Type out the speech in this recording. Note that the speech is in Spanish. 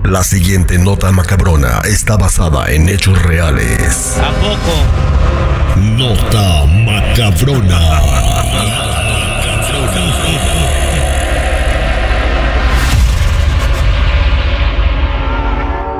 La siguiente nota macabrona está basada en hechos reales. ¿A poco? Nota macabrona.